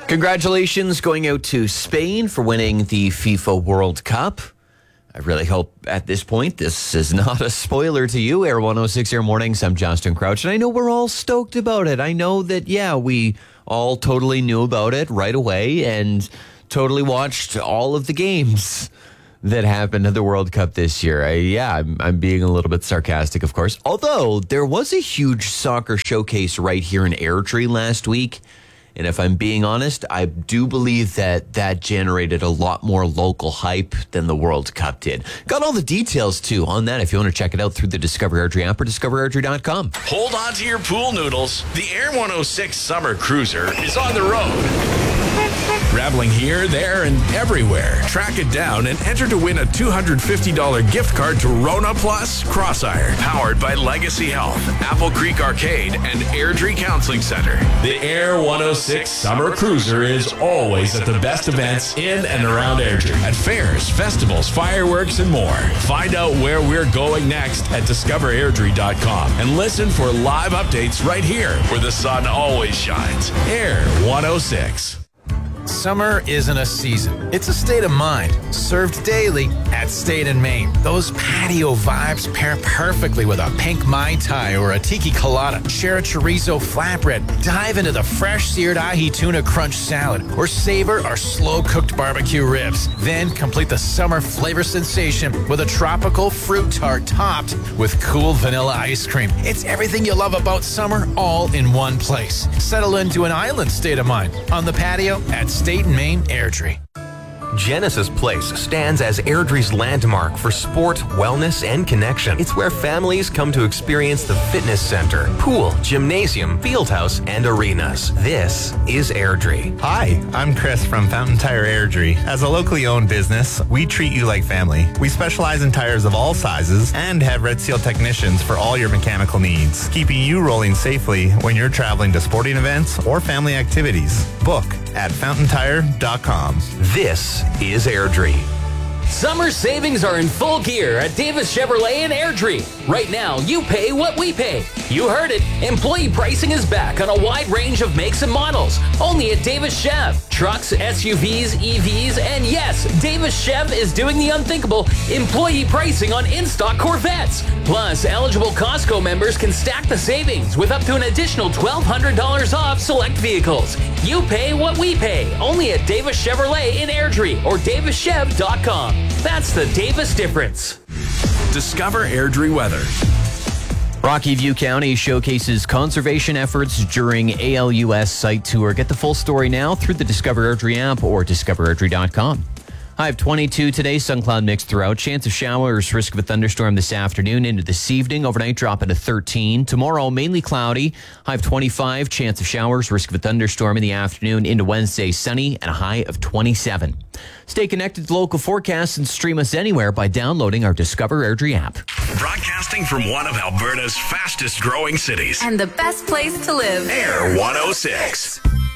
Congratulations going out to Spain for winning the FIFA World Cup. I really hope at this point this is not a spoiler to you. Air 106 Air Mornings, I'm Justin Crouch, and I know we're all stoked about it. I know that, we all totally knew about it right away and totally watched all of the games that happened at the World Cup this year. I'm being a little bit sarcastic, of course. Although, there was a huge soccer showcase right here in Airdrie last week. And if I'm being honest, I do believe that generated a lot more local hype than the World Cup did. Got all the details, too, on that if you want to check it out through the Discover Airdrie app or discoverairdrie.com. Hold on to your pool noodles. The Air 106 Summer Cruiser is on the road. Traveling here, there, and everywhere. Track it down and enter to win a $250 gift card to Rona Plus Cross-Iron. Powered by Legacy Health, Apple Creek Arcade, and Airdrie Counseling Center. The Air 106 Summer Cruiser is always at the best events in and around Airdrie. At fairs, festivals, fireworks, and more. Find out where we're going next at discoverairdrie.com and listen for live updates right here where the sun always shines. Air 106. Summer isn't a season. It's a state of mind. Served daily at State & Main. Those patio vibes pair perfectly with a pink Mai Tai or a tiki colada. Share a chorizo flatbread. Dive into the fresh seared ahi tuna crunch salad. Or savor our slow-cooked barbecue ribs. Then complete the summer flavor sensation with a tropical fruit tart topped with cool vanilla ice cream. It's everything you love about summer all in one place. Settle into an island state of mind on the patio at State & Main Airdrie. Genesis Place stands as Airdrie's landmark for sport, wellness, and connection. It's where families come to experience the fitness center, pool, gymnasium, fieldhouse, and arenas. This is Airdrie. Hi, I'm Chris from Fountain Tire Airdrie. As a locally owned business, we treat you like family. We specialize in tires of all sizes and have Red Seal technicians for all your mechanical needs, keeping you rolling safely when you're traveling to sporting events or family activities. Book at fountaintire.com. This is Airdrie. Summer savings are in full gear at Davis Chevrolet in Airdrie. Right now, you pay what we pay. You heard it. Employee pricing is back on a wide range of makes and models. Only at Davis Chev. Trucks, SUVs, EVs, and yes, Davis Chev is doing the unthinkable. Employee pricing on in-stock Corvettes. Plus, eligible Costco members can stack the savings with up to an additional $1,200 off select vehicles. You pay what we pay. Only at Davis Chevrolet in Airdrie or davischev.com. That's the Davis difference. Discover Airdrie weather. Rocky View County showcases conservation efforts during ALUS site tour. Get the full story now through the Discover Airdrie app or discoverairdrie.com. High of 22 today, sun cloud mix throughout. Chance of showers, risk of a thunderstorm this afternoon into this evening. Overnight drop into 13. Tomorrow, mainly cloudy. High of 25, chance of showers, risk of a thunderstorm in the afternoon. Into Wednesday, sunny and a high of 27. Stay connected to local forecasts and stream us anywhere by downloading our Discover Airdrie app. Broadcasting from one of Alberta's fastest growing cities. And the best place to live. Air 106.